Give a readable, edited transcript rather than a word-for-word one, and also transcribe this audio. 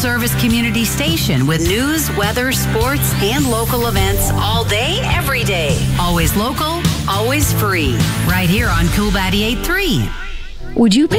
service community station with news, weather, sports, and local events all day, every day. Always local, always free. Right here on Cool 88.3. Would you pay